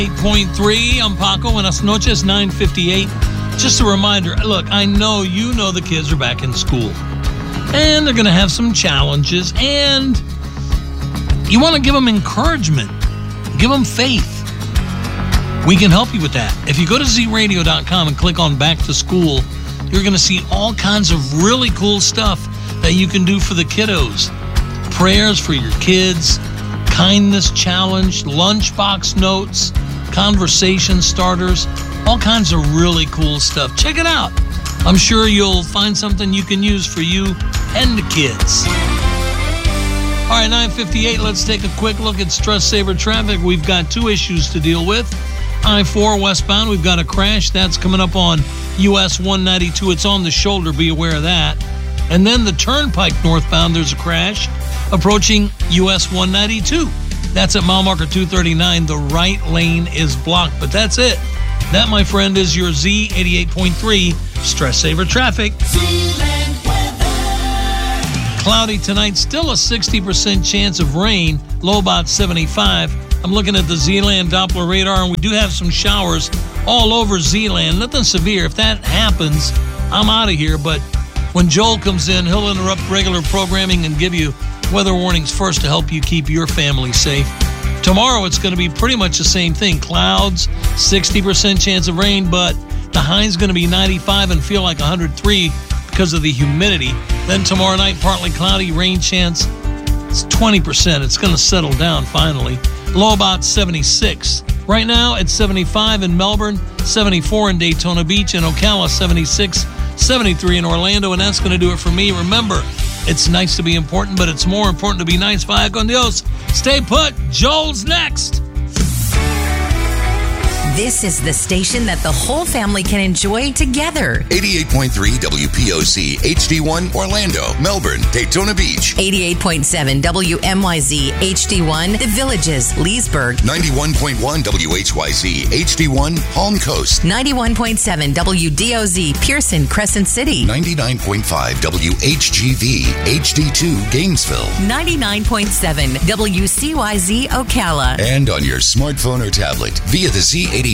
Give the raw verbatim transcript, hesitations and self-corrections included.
eight point three, I'm Paco. Buenas noches, nine fifty-eight. Just a reminder, look, I know you know the kids are back in school. And they're going to have some challenges. And you want to give them encouragement. Give them faith. We can help you with that. If you go to z radio dot com and click on Back to School, you're going to see all kinds of really cool stuff that you can do for the kiddos. Prayers for your kids, kindness challenge, lunchbox notes, conversation starters, all kinds of really cool stuff. Check it out. I'm sure you'll find something you can use for you and the kids. All right, nine fifty-eight, let's take a quick look at Stress Saver traffic. We've got two issues to deal with. I four westbound, we've got a crash. That's coming up on U S one ninety-two. It's on the shoulder. Be aware of that. And then the Turnpike northbound, there's a crash approaching U S one ninety-two. That's at mile marker two thirty-nine. The right lane is blocked, but that's it. That, my friend, is your Z eighty-eight point three Stress Saver traffic. Cloudy tonight, still a sixty percent chance of rain, low about seventy-five. I'm looking at the Z-Land Doppler radar, and we do have some showers all over Z-Land. Nothing severe. If that happens, I'm out of here. But when Joel comes in, he'll interrupt regular programming and give you weather warnings first to help you keep your family safe. Tomorrow, it's going to be pretty much the same thing. Clouds, sixty percent chance of rain, but the high's going to be ninety-five and feel like one hundred three because of the humidity. Then tomorrow night, partly cloudy, rain chance, it's twenty percent. It's going to settle down finally. Low about seventy-six. Right now, it's seventy-five in Melbourne, seventy-four in Daytona Beach, and Ocala, seventy-six, seventy-three in Orlando, and that's going to do it for me. Remember, it's nice to be important, but it's more important to be nice. Vaya con Dios. Stay put. Joel's next. This is the station that the whole family can enjoy together. eighty-eight point three W P O C H D one Orlando, Melbourne, Daytona Beach. eighty-eight point seven W M Y Z H D one The Villages, Leesburg. ninety-one point one W H Y Z H D one Palm Coast. ninety-one point seven W D O Z Pearson, Crescent City. ninety-nine point five W H G V H D two Gainesville. ninety-nine point seven W C Y Z Ocala. And on your smartphone or tablet via the Z eighty